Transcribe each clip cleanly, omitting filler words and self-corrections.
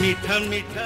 मीठा मीठा।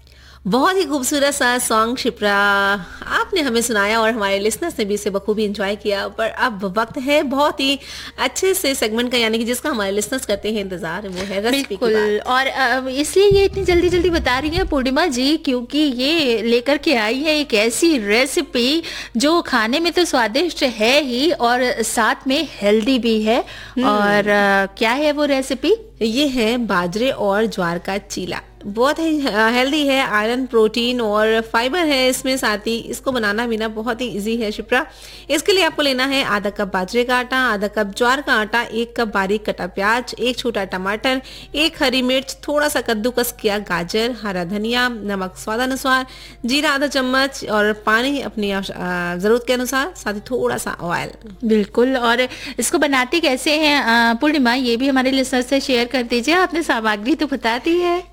बहुत ही खूबसूरत सा सॉन्ग शिप्रा आपने हमें सुनाया और हमारे लिसनर्स ने भी इसे बखूबी एंजॉय किया। पर अब वक्त है बहुत ही अच्छे से सेगमेंट का, यानी कि जिसका हमारे लिसनर्स करते हैं इंतजार, वो है रेसिपी की बात। और इसलिए ये इतनी जल्दी जल्दी बता रही है पूर्णिमा जी, क्योंकि ये लेकर के आई है एक ऐसी रेसिपी जो खाने में तो स्वादिष्ट है ही और साथ में हेल्दी भी है। और क्या है वो रेसिपी? ये है बाजरे और ज्वार का चीला। बहुत ही हेल्दी है, आयरन, प्रोटीन और फाइबर है इसमें। साथ ही इसको बनाना भी ना बहुत ही इजी है शिप्रा। इसके लिए आपको लेना है आधा कप बाजरे का आटा, आधा कप ज्वार का आटा, 1 कप बारीक कटा प्याज, 1 छोटा टमाटर, 1 हरी मिर्च, थोड़ा सा कद्दूकस किया गाजर, हरा धनिया, नमक स्वादानुसार, जीरा आधा चम्मच और पानी अपनी जरूरत के अनुसार, साथ ही थोड़ा सा ऑयल। बिल्कुल। और इसको बनाते कैसे हैं पूर्णिमा, ये भी हमारे लिसनर से शेयर कर दीजिए। आपने सामग्री तो बता दी है।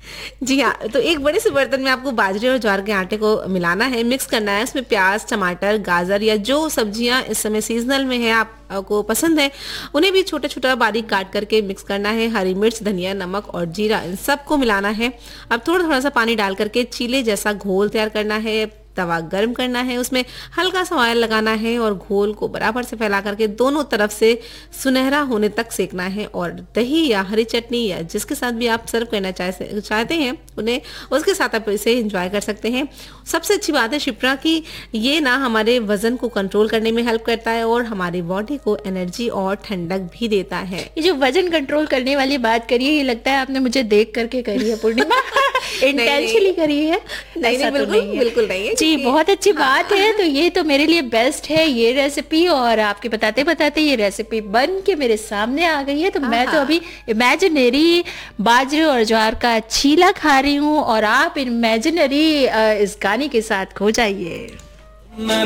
जी हाँ, तो एक बड़े से बर्तन में आपको बाजरे और ज्वार के आटे को मिलाना है, मिक्स करना है। उसमें प्याज, टमाटर, गाजर या जो सब्जियां इस समय सीजनल में है आपको पसंद है उन्हें भी छोटा छोटा बारीक काट करके मिक्स करना है। हरी मिर्च, धनिया, नमक और जीरा, इन सबको मिलाना है। अब थोड़ा थोड़ा सा पानी डाल करके चीले जैसा घोल तैयार करना है। तवा गर्म करना है, उसमें हल्का सा ऑयल लगाना है और घोल को बराबर से फैला करके दोनों तरफ से सुनहरा होने तक सेकना है। और दही या हरी चटनी या जिसके साथ भी आप सर्व करना चाहते हैं उन्हें उसके साथ आप इसे एंजॉय कर सकते हैं। सबसे अच्छी बात है शिप्रा की ये ना हमारे वजन को कंट्रोल करने में हेल्प करता है और हमारी बॉडी को एनर्जी और ठंडक भी देता है। ये जो वजन कंट्रोल करने वाली बात करी है, ये लगता है आपने मुझे देख करके करी है पूर्णिमा। इंटेंशनली करी है? नहीं, बिल्कुल नहीं है जी, बहुत अच्छी बात है। तो ये तो मेरे लिए बेस्ट है ये रेसिपी, और आपके बताते बताते ये रेसिपी बन के मेरे सामने आ गई है। तो मैं तो अभी इमेजिनरी बाजरे और ज्वार का चीला खा रही हूँ और आप इमेजिनरी इस गाने के साथ खो जाइए।